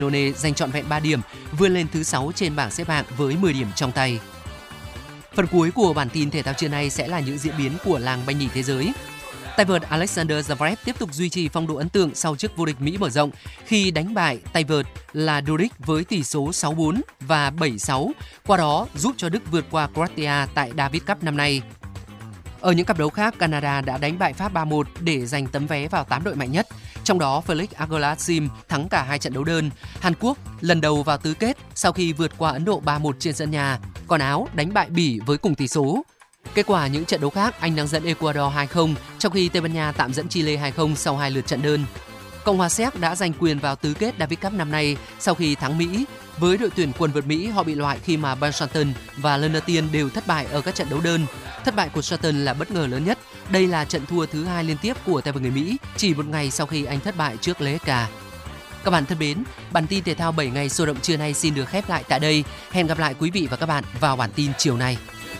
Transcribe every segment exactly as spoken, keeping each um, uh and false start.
Danone giành trọn vẹn ba điểm, vươn lên thứ sáu trên bảng xếp hạng với mười điểm trong tay. Phần cuối của bản tin thể thao trưa nay sẽ là những diễn biến của làng banh nhì thế giới. Tay vợt Alexander Zverev tiếp tục duy trì phong độ ấn tượng sau chức vô địch Mỹ mở rộng khi đánh bại tay vợt là Doric với tỷ số sáu bốn và bảy sáu, qua đó giúp cho Đức vượt qua Croatia tại Davis Cup năm nay. Ở những cặp đấu khác, Canada đã đánh bại Pháp ba một để giành tấm vé vào tám đội mạnh nhất. Trong đó, Felix Auger-Aliassime thắng cả hai trận đấu đơn. Hàn Quốc lần đầu vào tứ kết sau khi vượt qua Ấn Độ ba một trên sân nhà. Còn Áo đánh bại Bỉ với cùng tỷ số. Kết quả những trận đấu khác, Anh đang dẫn Ecuador hai không, trong khi Tây Ban Nha tạm dẫn Chile hai không sau hai lượt trận đơn. Cộng hòa Séc đã giành quyền vào tứ kết Davis Cup năm nay sau khi thắng Mỹ. Với đội tuyển quần vợt Mỹ, họ bị loại khi mà Ben Shelton và Leonard Tiên đều thất bại ở các trận đấu đơn. Thất bại của Shelton là bất ngờ lớn nhất. Đây là trận thua thứ hai liên tiếp của tay vợt người Mỹ, chỉ một ngày sau khi anh thất bại trước Lehecka. Các bạn thân mến, bản tin thể thao bảy ngày sôi động trưa nay xin được khép lại tại đây. Hẹn gặp lại quý vị và các bạn vào bản tin chiều nay.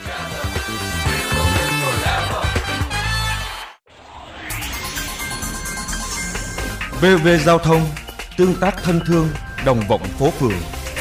vê o vê Giao thông, tương tác thân thương, đồng vọng phố phường.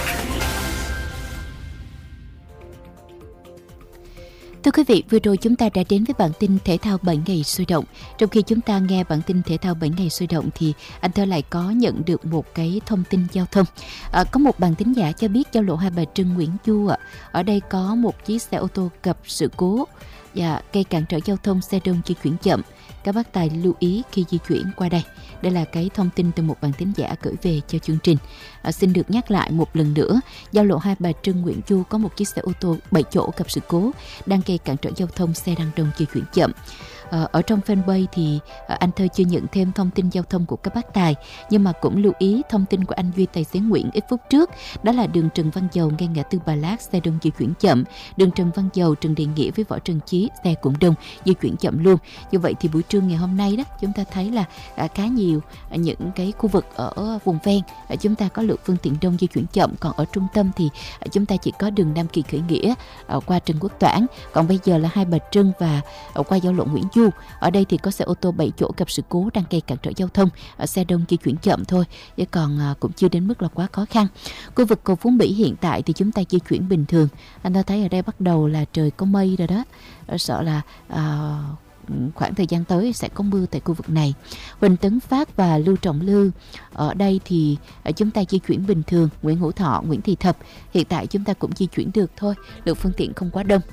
Thưa quý vị, vừa rồi chúng ta đã đến với bản tin thể thao bảy ngày sôi động. Trong khi chúng ta nghe bản tin thể thao bảy ngày sôi động thì anh Thơ lại có nhận được một cái thông tin giao thông. À, có một bạn thính giả cho biết giao lộ Hai Bà Trưng Nguyễn Du ạ, ở đây có một chiếc xe ô tô gặp sự cố và gây cản trở giao thông, xe đông di chuyển chậm. Các bác tài lưu ý khi di chuyển qua đây. Đây là cái thông tin từ một bạn thính giả gửi về cho chương trình. À, xin được nhắc lại một lần nữa, giao lộ Hai Bà Trưng Nguyễn Du có một chiếc xe ô tô bảy chỗ gặp sự cố đang gây cản trở giao thông, xe đang đông di chuyển chậm. À, ở trong fanpage thì à, anh Thơ chưa nhận thêm thông tin giao thông của các bác tài, nhưng mà cũng lưu ý thông tin của anh Duy tài xế Nguyễn ít phút trước, đó là đường Trần Văn Dầu ngay ngã tư Bà Lát xe đông di chuyển chậm, đường Trần Văn Dầu Trần Đề Nghĩa với Võ Trần Chí xe cũng đông di chuyển chậm luôn. Như vậy thì buổi trưa ngày hôm nay đó chúng ta thấy là à, khá nhiều à, những cái khu vực ở vùng ven à, chúng ta có lượng phương tiện đông di chuyển chậm, còn ở trung tâm thì à, chúng ta chỉ có đường Nam Kỳ Khởi Nghĩa à, qua Trần Quốc Toản, còn bây giờ là Hai Bà Trưng và à, qua giao lộ Nguyễn Du. Ở đây thì có xe ô tô bảy chỗ gặp sự cố đang gây cản trở giao thông, ở xe đông di chuyển chậm thôi, chứ còn à, cũng chưa đến mức là quá khó khăn. Khu vực cầu Phú Mỹ hiện tại thì chúng ta di chuyển bình thường. Anh ta thấy ở đây bắt đầu là trời có mây rồi đó, sợ là à, khoảng thời gian tới sẽ có mưa tại khu vực này. Huỳnh Tấn Phát và Lưu Trọng Lư ở đây thì chúng ta di chuyển bình thường. Nguyễn Hữu Thọ, Nguyễn Thị Thập hiện tại chúng ta cũng di chuyển được thôi, lượng phương tiện không quá đông.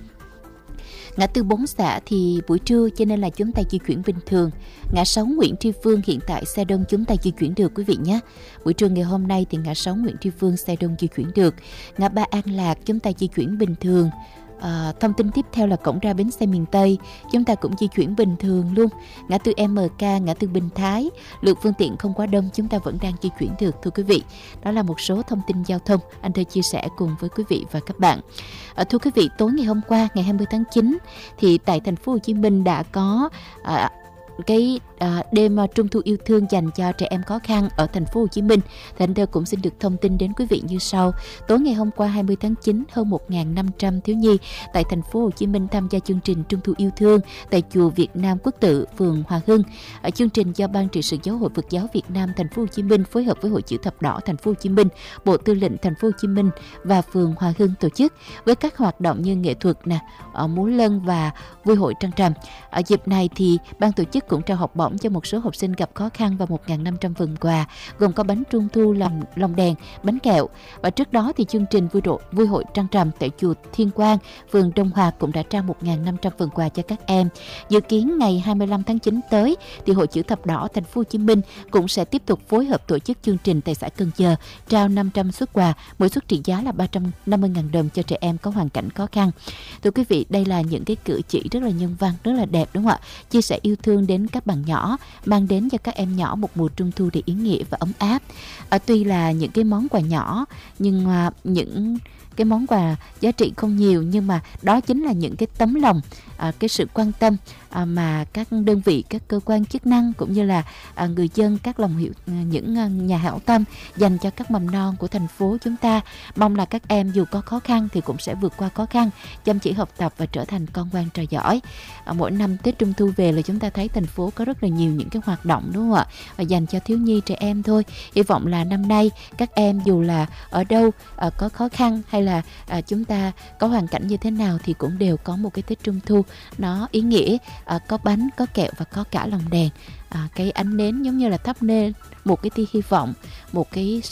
Ngã tư Bốn Xã thì buổi trưa cho nên là chúng ta di chuyển bình thường. Ngã sáu Nguyễn Tri Phương hiện tại xe đông chúng ta di chuyển được quý vị nhé. Buổi trưa ngày hôm nay thì ngã sáu Nguyễn Tri Phương xe đông di chuyển được. Ngã ba An Lạc chúng ta di chuyển bình thường. À, thông tin tiếp theo là cổng ra bến xe miền Tây chúng ta cũng di chuyển bình thường luôn. Ngã tư em ca, ngã tư Bình Thái lượng phương tiện không quá đông, chúng ta vẫn đang di chuyển được thưa quý vị. Đó là một số thông tin giao thông anh Thơ chia sẻ cùng với quý vị và các bạn. À, thưa quý vị, tối ngày hôm qua ngày hai mươi tháng chín thì tại thành phố Hồ Chí Minh đã có à, cái à, đêm à, trung thu yêu thương dành cho trẻ em khó khăn ở thành phố Hồ Chí Minh. Thì anh Thơ cũng xin được thông tin đến quý vị như sau. Tối ngày hôm qua hai mươi tháng chín, hơn một nghìn năm trăm thiếu nhi tại thành phố Hồ Chí Minh tham gia chương trình trung thu yêu thương tại chùa Việt Nam Quốc Tự, phường Hòa Hưng. Ở chương trình do Ban trị sự Giáo hội Phật giáo Việt Nam thành phố Hồ Chí Minh phối hợp với Hội Chữ Thập Đỏ thành phố Hồ Chí Minh, Bộ Tư lệnh thành phố Hồ Chí Minh và phường Hòa Hưng tổ chức với các hoạt động như nghệ thuật nè, múa lân và vui hội trăng trầm. Ở dịp này thì ban tổ chức cũng trao học bổng cho một số học sinh gặp khó khăn và một nghìn năm trăm phần quà gồm có bánh trung thu, lòng lồng đèn, bánh kẹo. Và trước đó thì chương trình vui độ vui hội trăng trầm tại chùa Thiên Quang, phường Đông Hòa cũng đã trao một nghìn năm trăm phần quà cho các em. Dự kiến ngày hai mươi lăm tháng chín tới thì Hội Chữ Thập Đỏ thành phố Hồ Chí Minh cũng sẽ tiếp tục phối hợp tổ chức chương trình tại xã Cần Giờ trao năm trăm suất quà, mỗi suất trị giá là ba trăm năm mươi nghìn đồng cho trẻ em có hoàn cảnh khó khăn. Thưa quý vị, đây là những cái cử chỉ rất là nhân văn, rất là đẹp đúng không ạ? Chia sẻ yêu thương đến các bạn nhỏ, mang đến cho các em nhỏ một mùa trung thu đầy ý nghĩa và ấm áp. À, tuy là những cái món quà nhỏ nhưng mà những cái món quà giá trị không nhiều, nhưng mà đó chính là những cái tấm lòng, à, cái sự quan tâm à, mà các đơn vị, các cơ quan chức năng cũng như là à, người dân, các lòng hiệu, những à, nhà hảo tâm dành cho các mầm non của thành phố chúng ta. Mong là các em dù có khó khăn thì cũng sẽ vượt qua khó khăn, chăm chỉ học tập và trở thành con ngoan trò giỏi. À, mỗi năm Tết Trung Thu về là chúng ta thấy thành phố có rất là nhiều những cái hoạt động, đúng không ạ? Và dành cho thiếu nhi, trẻ em thôi. Hy vọng là năm nay các em dù là ở đâu, à, có khó khăn hay là à, chúng ta có hoàn cảnh như thế nào thì cũng đều có một cái Tết Trung Thu nó ý nghĩa, à, có bánh, có kẹo và có cả lồng đèn. À, cái ánh nến giống như là thắp lên một cái tia hy vọng, một cái